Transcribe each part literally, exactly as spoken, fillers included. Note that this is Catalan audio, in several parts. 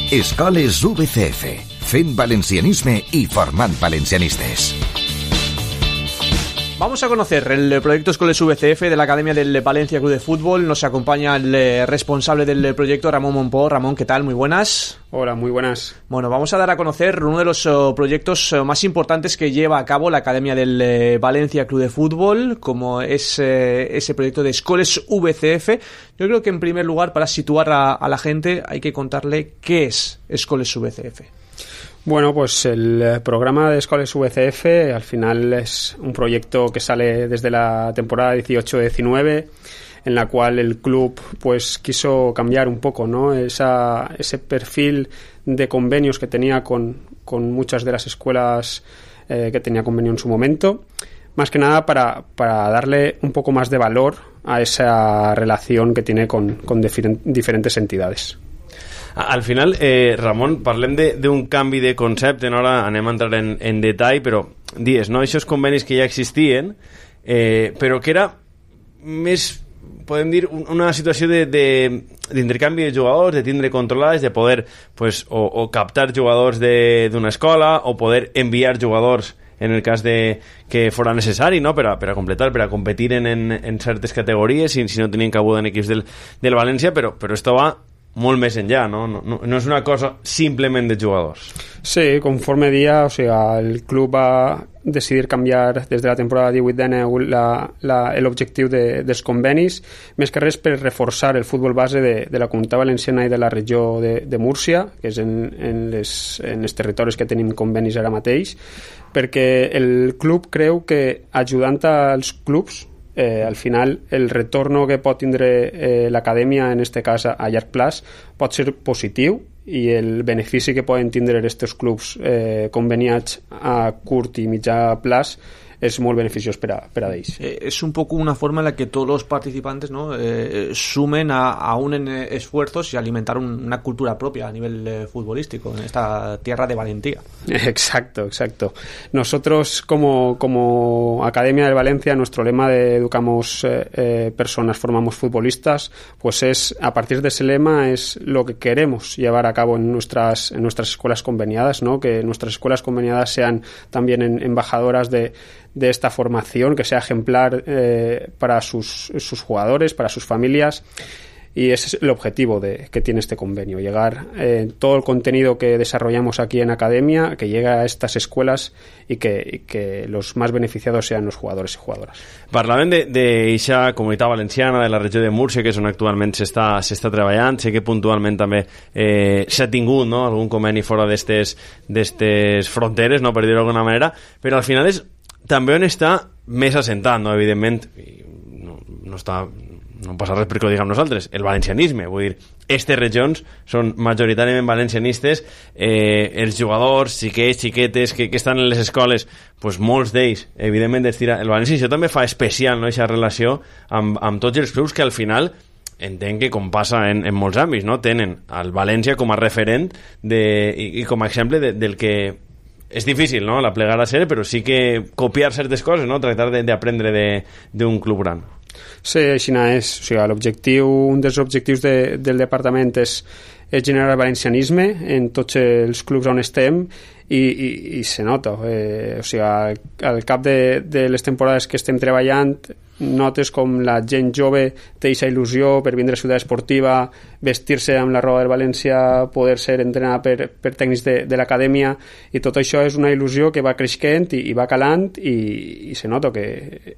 Escoles U B C F, fent valencianisme y formant valencianistes. Vamos a conocer el proyecto Escoles U B C F de la Academia del Valencia Club de Fútbol. Nos acompaña el responsable del proyecto, Ramón Monpó. Ramón, ¿qué tal? Muy buenas. Hola, muy buenas. Bueno, vamos a dar a conocer uno de los uh, proyectos uh, más importantes que lleva a cabo la Academia del uh, Valencia Club de Fútbol, como es uh, ese proyecto de Escoles U B C F. Yo creo que en primer lugar, para situar a, a la gente, hay que contarle qué es Escoles U B C F. Bueno, pues el programa de Escoles U B C F al final es un proyecto que sale desde la temporada dieciocho diecinueve, en la cual el club pues quiso cambiar un poco, ¿no? Esa, ese perfil de convenios que tenía con, con muchas de las escuelas eh, que tenía convenio en su momento, más que nada para, para darle un poco más de valor a esa relación que tiene con, con diferent, diferentes entidades. Al final, eh, Ramon, parlem d'un canvi de concepte, no? Ara anem a entrar en, en detall, però dies, no? Aquests convenis que ja existien, eh, però que era més, podem dir, una situació de, de, d'intercanvi de jugadors, de tindre controlades, de poder pues, o, o captar jugadors d'una escola o poder enviar jugadors en el cas de que fora necessari, no? per, a, per a completar, per a competir en, en, en certes categories, si, si no tenien cabuda en equips del, del València, però, però esto va molt més enllà, no? No, no és una cosa simplement de jugadors. Sí, conforme dia, o sigui, el club va decidir canviar des de la temporada divuit dinou l'objectiu de, dels convenis, més que res per reforçar el futbol base de, de la Comunitat Valenciana i de la regió de, de Múrcia, que és en, en, les, en els territoris que tenim convenis ara mateix, perquè el club creu que ajudant als clubs Eh, al final el retorno que pot tindre eh, l'acadèmia, en este cas a, a llarg plaç, pot ser positiu, i el benefici que poden tindre aquests clubs eh, conveniats a curt i mitjà plaç es molt beneficiós per a, per a ells. Eh, es un poco una forma en la que todos los participantes, ¿no? eh, sumen a, a unen esfuerzos y alimentar un, una cultura propia a nivel eh, futbolístico en esta tierra de valentía. Exacto, exacto. Nosotros como, como Academia del Valencia, nuestro lema de educamos eh, eh, personas, formamos futbolistas, pues es, a partir de ese lema es lo que queremos llevar a cabo en nuestras, en nuestras escuelas conveniadas, ¿no? Que nuestras escuelas conveniadas sean también en, embajadoras de de esta formación, que sea ejemplar eh, para sus, sus jugadores, para sus familias, y ese es el objetivo de, que tiene este convenio, llegar eh, todo el contenido que desarrollamos aquí en Academia, que llegue a estas escuelas y que, y que los más beneficiados sean los jugadores y jugadoras. Parlàvem d'eixa comunitat valenciana, de la regió de Múrcia, que és on actualment s'està, s'està treballant. Sé que puntualment també eh, s'ha tingut, no?, algun conveni fora d'estes, d'estes fronteres, no?, per dir-ho d'alguna manera, però al final és també on està més assentat, no? Evidentment, no, no, està, no passa res perquè ho diguem nosaltres, el valencianisme, vull dir, aquestes regions són majoritàriament valencianistes, eh, els jugadors, xiquets, xiquetes que, que estan en les escoles, pues molts d'ells, evidentment, estira el València, i això també fa especial, no?, aquesta relació amb, amb tots els clubs que al final entenc que, com passa en, en molts àmbits, no?, tenen el València com a referent de, i, i com a exemple de, del que és difícil, no?, la plegar a ser, però sí que copiar certes coses, no?, tractar d'aprendre d'un club gran. Sí, així és. O sigui, l'objectiu, un dels objectius de, del departament és, és generar valencianisme en tots els clubs on estem, i, i, i se nota. Eh, o sigui, al, al cap de, de les temporades que estem treballant, notes com la gent jove té aquesta il·lusió per vindre a Ciutat Esportiva, vestir-se amb la roba del València, poder ser entrenat per, per tècnics de, de l'acadèmia, i tot això és una il·lusió que va creixent i, i va calant, i, i se nota que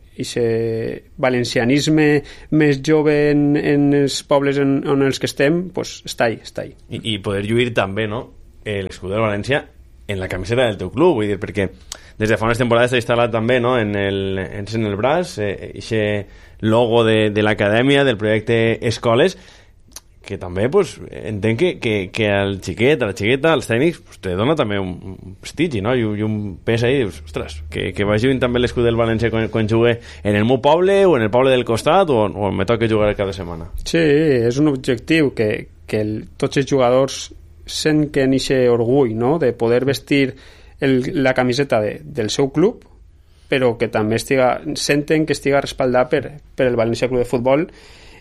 aquest valencianisme més jove en, en els pobles en, en els que estem, pues, està ahí, està ahí. I, i poder lluir també, no?, l'escut del València en la camiseta del teu club, vull dir, perquè des de fa unes temporades s'ha instal·lat també, no?, en el, en el braç, aquest eh, logo de, de l'acadèmia, del projecte Escoles, que també, pues, entenc que, que, que al xiquet, a la xiqueta, als tècnics, pues, te dona també un, un prestigi, no?, i, i un pes ahí, dius, ostres, que, que vagi també l'escut del València quan, quan jugue en el meu poble o en el poble del costat, o, o me toca jugar cada setmana. Sí, és un objectiu que, que el, tots els jugadors sent que en aquest orgull, no?, de poder vestir el, la camiseta de, del seu club, però que també estiga, senten que estiga respaldat per, per el València Club de Futbol,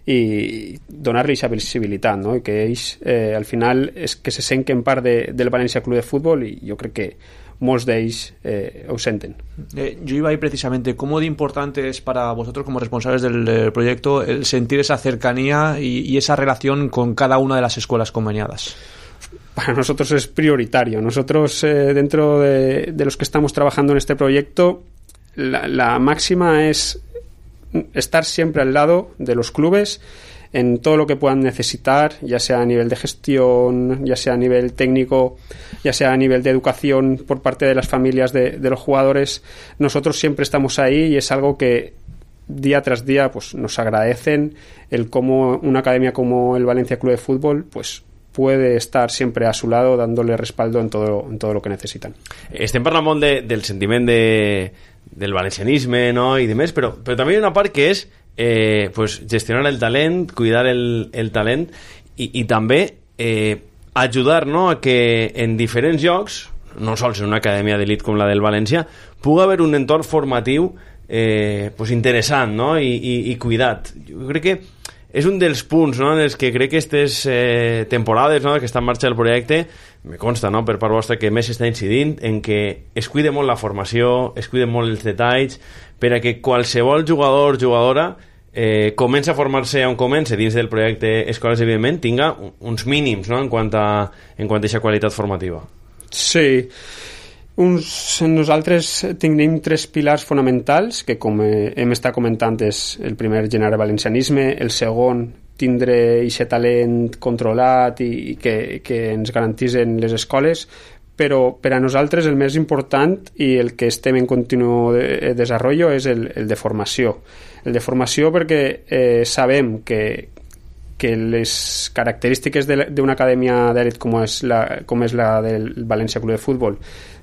i donar-li aquesta visibilitat, no? I que ells eh, al final és que se senten part de, del Valencia Club de Fútbol, i jo crec que muchos de ellos eh, lo sienten. Eh, yo iba ahí precisamente, ¿cómo de importante es para vosotros como responsables del eh, proyecto el sentir esa cercanía y, y esa relación con cada una de las escuelas conveniadas? Para nosotros es prioritario. Nosotros, eh, dentro de, de los que estamos trabajando en este proyecto, la, la máxima es estar siempre al lado de los clubes en todo lo que puedan necesitar, ya sea a nivel de gestión, ya sea a nivel técnico, ya sea a nivel de educación por parte de las familias de, de los jugadores. Nosotros siempre estamos ahí y es algo que día tras día pues nos agradecen, el cómo una academia como el Valencia Club de Fútbol pues puede estar siempre a su lado dándole respaldo en todo, en todo lo que necesitan. Estem parlant molt de, del sentiment de, del valencianisme, no?, i demés, però, però també hi ha una part que és eh, pues, gestionar el talent, cuidar el, el talent i, i també eh, ajudar, no?, a que en diferents llocs, no sols en una acadèmia d'elit com la del València, pugui haver un entorn formatiu eh, pues interessant, no?, i, i, i cuidat. Jo crec que és un dels punts, no?, en els que crec que aquestes eh, temporades, no?, que està en marxa el projecte, me consta, no?, per part vostra, que més s'està incidint en que es cuide molt la formació, es cuiden molt els detalls, per a que qualsevol jugador, jugadora, eh, comença a formar-se on comença dins del projecte Escoles, evidentment, tinga uns mínims, no?, en quant a, en quant a aquesta qualitat formativa. Sí. Uns, nosaltres tenim tres pilars fonamentals que, com hem estat comentant, és el primer, generar valencianisme, el segon, tindre aquest talent controlat i, i que, que ens garantitzen les escoles, però per a nosaltres el més important i el que estem en continu de, desenvolupament és el, el de formació. El de formació perquè eh, sabem que que les característiques d'una acadèmia d'elit com és la, com és la del València Club de Futbol,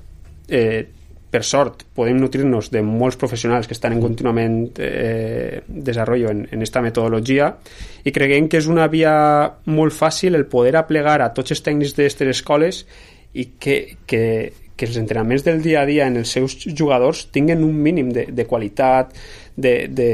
eh, per sort podem nutrir-nos de molts professionals que estan en contínuament eh, desenvolupament en, en esta metodologia, i creiem que és una via molt fàcil el poder aplegar a tots els tècnics d'aquestes escoles i que, que, que els entrenaments del dia a dia en els seus jugadors tinguin un mínim de, de qualitat, de, de,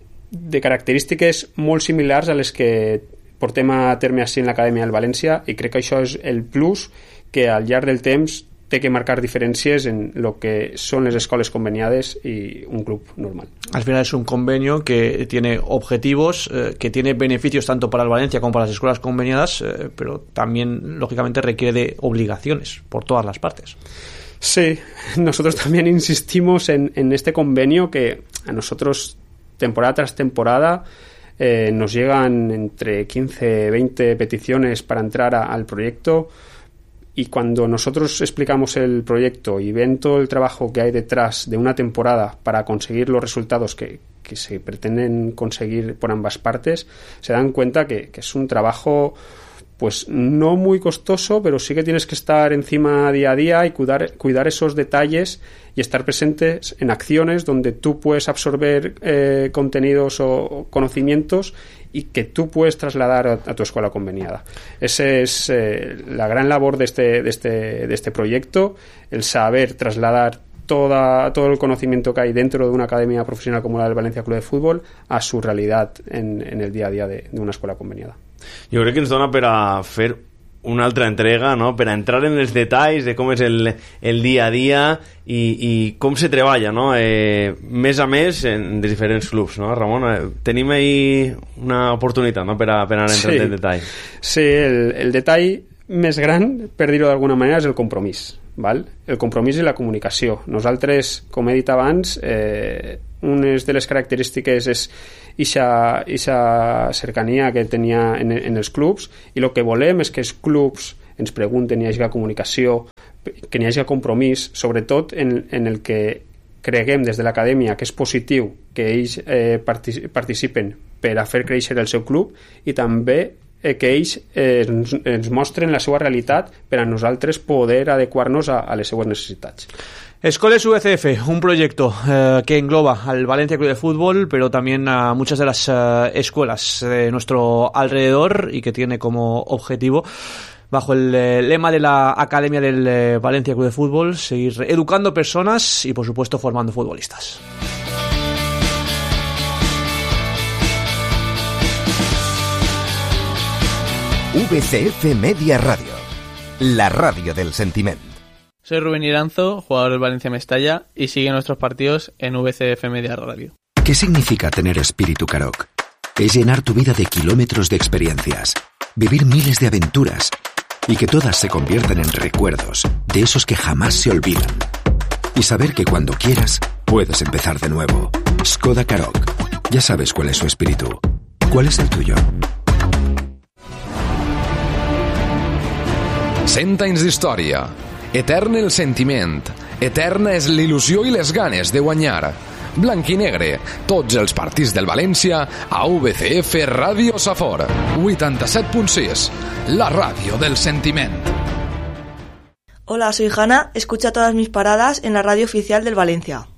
de característiques molt similars a les que portem a terme així en l'Acadèmia del València, i crec que això és el plus que al llarg del temps té que marcar diferencias en lo que son las escuelas conveniadas y un club normal. Al final es un convenio que tiene objetivos, eh, que tiene beneficios tanto para el Valencia como para las escuelas conveniadas, eh, pero también, lógicamente, requiere de obligaciones por todas las partes. Sí, nosotros también insistimos en, en este convenio que a nosotros, temporada tras temporada, eh, nos llegan entre quince, veinte peticiones para entrar a, al proyecto. Y cuando nosotros explicamos el proyecto y ven todo el trabajo que hay detrás de una temporada para conseguir los resultados que, que se pretenden conseguir por ambas partes, se dan cuenta que, que es un trabajo pues no muy costoso, pero sí que tienes que estar encima día a día y cuidar, cuidar esos detalles y estar presentes en acciones donde tú puedes absorber eh, contenidos o conocimientos y que tú puedes trasladar a, a tu escuela conveniada. Esa es eh, la gran labor de este, de, este, de este proyecto, el saber trasladar toda, todo el conocimiento que hay dentro de una academia profesional como la del Valencia Club de Fútbol a su realidad en, en el día a día de, de una escuela conveniada. Jo crec que ens dona per a fer una altra entrega, no?, per a entrar en els detalls de com és el, el dia a dia i, i com se treballa, no?, eh, més a més en els diferents clubs, no, Ramon? Eh, tenim ahí una oportunitat, no?, per a, per a entrar sí. en el detall. Sí, el, el detall més gran, per dir-ho d'alguna manera, és el compromís, val? El compromís i la comunicació. Nosaltres, com he dit abans, eh, una de les característiques és ixa, ixa cercania que tenia en, en els clubs, i el que volem és que els clubs ens pregunten, hi hagi comunicació, que hi hagi compromís, sobretot en, en el que creguem des de l'acadèmia que és positiu que ells eh, participen per a fer créixer el seu club, i també eh, que ells eh, ens, ens mostren la seva realitat per a nosaltres poder adequar-nos a, a les seues necessitats. Escoles U C F, un proyecto eh, que engloba al Valencia Club de Fútbol, pero también a muchas de las eh, escuelas de nuestro alrededor, y que tiene como objetivo, bajo el eh, lema de la Academia del eh, Valencia Club de Fútbol, seguir educando personas y, por supuesto, formando futbolistas. V C F Media Radio, la radio del sentimiento. Soy Rubén Iranzo, jugador del Valencia Mestalla, y sigue nuestros partidos en V C F Media Radio. ¿Qué significa tener espíritu Karoq? Es llenar tu vida de kilómetros de experiencias, vivir miles de aventuras y que todas se conviertan en recuerdos de esos que jamás se olvidan. Y saber que cuando quieras, puedes empezar de nuevo. Skoda Karoq. Ya sabes cuál es su espíritu. ¿Cuál es el tuyo? cent anys d'història. Etern el sentiment. Eterna és l'il·lusió i les ganes de guanyar. Blanc i negre, tots els partits del València a V C F Ràdio Safor. vuitanta-set punt sis, la ràdio del sentiment. Hola, soy Hanna, escucha todas mis paradas en la radio oficial del Valencia.